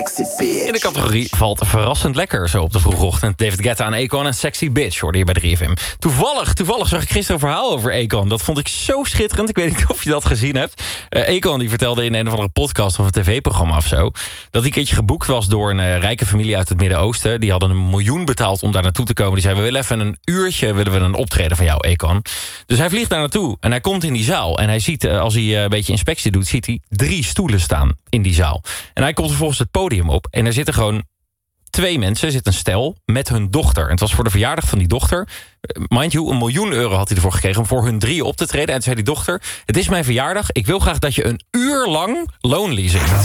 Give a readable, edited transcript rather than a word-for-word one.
In de categorie valt verrassend lekker zo op de vroege ochtend. David Guetta aan Akon en Sexy Bitch hoorde je bij 3FM. Toevallig zag ik gisteren een verhaal over Akon. Dat vond ik zo schitterend. Ik weet niet of je dat gezien hebt. Akon die vertelde in een of andere podcast of een tv-programma of zo... dat hij een keertje geboekt was door een rijke familie uit het Midden-Oosten. Die hadden $1 miljoen betaald om daar naartoe te komen. Die zei, we willen even een uurtje willen we een optreden van jou, Akon. Dus hij vliegt daar naartoe en hij komt in die zaal. En hij ziet, als hij een beetje inspectie doet... ziet hij 3 stoelen staan in die zaal. En hij komt vervolgens het podium op en er zitten gewoon 2 mensen, er zit een stel met hun dochter. En het was voor de verjaardag van die dochter. Mind you, €1 miljoen had hij ervoor gekregen om voor hun 3 op te treden. En toen zei die dochter, het is mijn verjaardag, ik wil graag dat je een uur lang Lonely zingt.